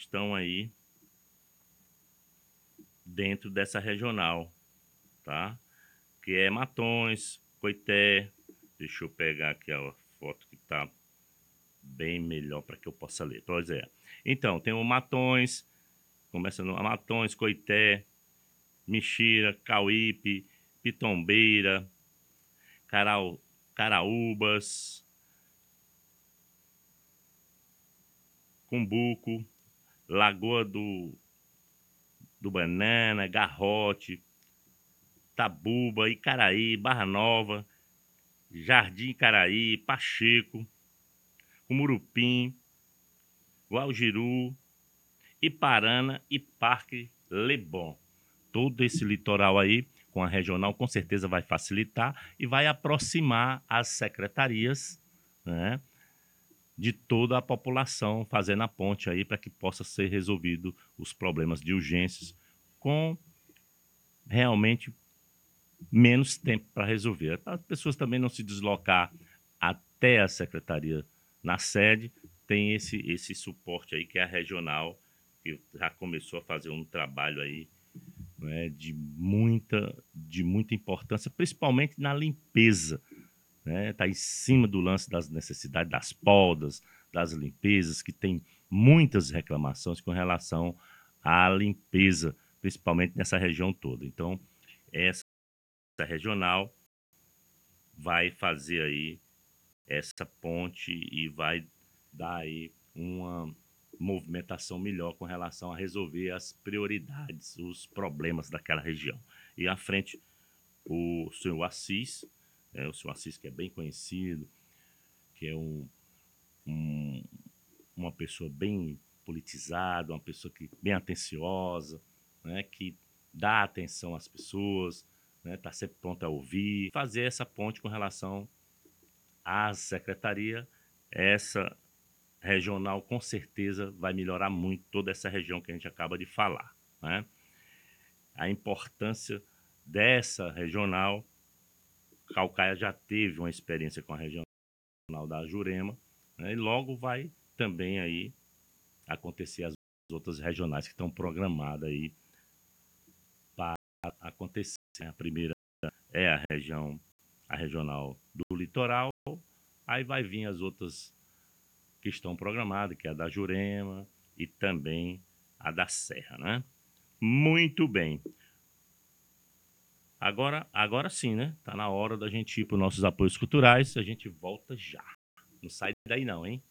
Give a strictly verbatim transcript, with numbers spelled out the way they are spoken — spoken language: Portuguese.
estão aí dentro dessa regional, tá? Que é Matões, Coité. Deixa eu pegar aqui a foto que tá bem melhor para que eu possa ler. Pois é. Então, tem o Matões, começa no Matões, Coité, Mixira, Cauípe, Pitombeira, Carau, Caraúbas, Cumbuco, Lagoa do, do Banana, Garrote, Tabuba, Icaraí, Barra Nova, Jardim Icaraí, Pacheco, Cumurupim, Guaujiru, Iparana e Parque Leblon. Todo esse litoral aí, com a regional, com certeza vai facilitar e vai aproximar as secretarias, né, de toda a população, fazendo a ponte aí para que possa ser resolvido os problemas de urgências com realmente menos tempo para resolver. Para as pessoas também não se deslocar até a secretaria na sede, tem esse, esse suporte aí que é a regional, que já começou a fazer um trabalho aí, né, de, muita, de muita importância, principalmente na limpeza. Está, né, em cima do lance das necessidades das podas, das limpezas, que tem muitas reclamações com relação à limpeza, principalmente nessa região toda. Então, essa regional vai fazer aí essa ponte e vai dar aí uma movimentação melhor com relação a resolver as prioridades, os problemas daquela região. E à frente, o senhor Assis, né, o senhor Assis que é bem conhecido, que é um, um, uma pessoa bem politizada, uma pessoa que, bem atenciosa, né, que dá atenção às pessoas, está, né, sempre pronto a ouvir, fazer essa ponte com relação à secretaria. Essa regional com certeza vai melhorar muito toda essa região que a gente acaba de falar, né? A importância dessa regional, Caucaia já teve uma experiência com a regional da Jurema, né? E logo vai também aí acontecer as outras regionais que estão programadas aí para acontecer. A primeira é a região, a regional do litoral, aí vai vir as outras que estão programadas, que é a da Jurema e também a da Serra, né? Muito bem. Agora, agora sim, né? Tá na hora da gente ir para os nossos apoios culturais. A gente volta já. Não sai daí não, hein?